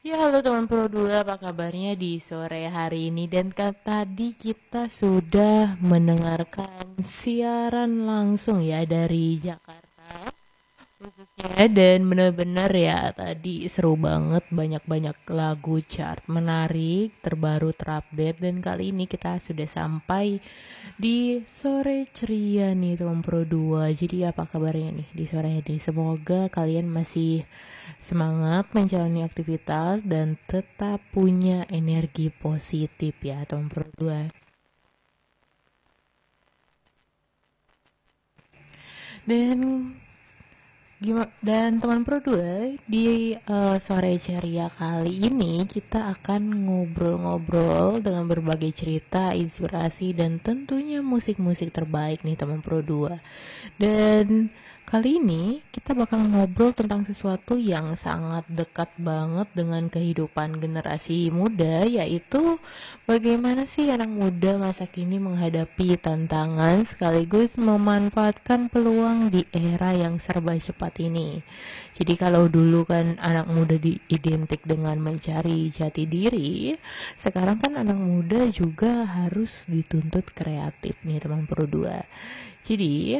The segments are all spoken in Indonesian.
Ya, halo teman Pro 2, apa kabarnya di sore hari ini? Dan tadi kita sudah mendengarkan siaran langsung ya dari Jakarta khususnya, dan benar-benar ya tadi seru banget, banyak-banyak lagu chart menarik, terbaru terupdate, dan kali ini kita sudah sampai di sore ceria nih teman Pro 2. Jadi apa kabarnya nih di sore ini? Semoga kalian masih semangat menjalani aktivitas dan tetap punya energi positif ya teman Pro 2. Dan dan teman Pro 2 di sore ceria kali ini kita akan ngobrol-ngobrol dengan berbagai cerita, inspirasi dan tentunya musik-musik terbaik nih teman Pro 2. Dan kali ini kita bakal ngobrol tentang sesuatu yang sangat dekat banget dengan kehidupan generasi muda, yaitu bagaimana sih anak muda masa kini menghadapi tantangan sekaligus memanfaatkan peluang di era yang serba cepat ini. Jadi kalau dulu kan anak muda diidentik dengan mencari jati diri, sekarang kan anak muda juga harus dituntut kreatif nih teman Pro 2. Jadi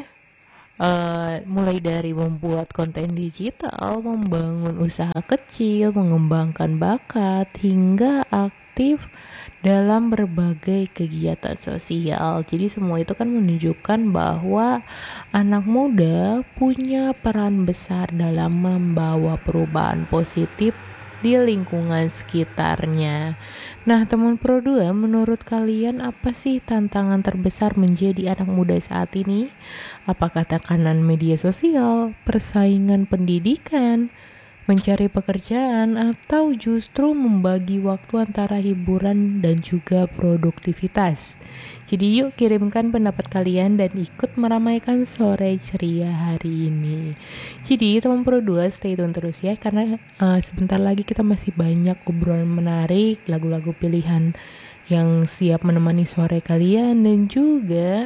mulai dari membuat konten digital, membangun usaha kecil, mengembangkan bakat, hingga aktif dalam berbagai kegiatan sosial. Jadi semua itu kan menunjukkan bahwa anak muda punya peran besar dalam membawa perubahan positif di lingkungan sekitarnya. Nah, teman Pro 2, menurut kalian apa sih tantangan terbesar menjadi anak muda saat ini? Apakah tekanan media sosial, persaingan pendidikan, mencari pekerjaan, atau justru membagi waktu antara hiburan dan juga produktivitas? Jadi yuk kirimkan pendapat kalian dan ikut meramaikan sore ceria hari ini. Jadi teman Pro 2 stay tune terus ya, karena sebentar lagi kita masih banyak obrolan menarik, lagu-lagu pilihan yang siap menemani sore kalian, dan juga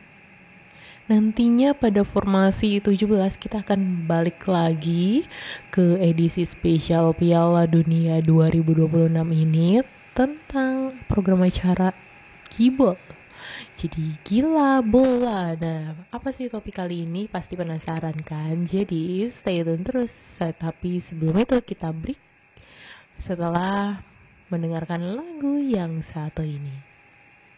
nantinya pada formasi 17 kita akan balik lagi ke edisi spesial Piala Dunia 2026 ini tentang program acara Kibol. Jadi gila bola. Nah, apa sih topik kali ini? Pasti penasaran kan? Jadi stay tune terus. Tapi sebelum itu kita break setelah mendengarkan lagu yang satu ini.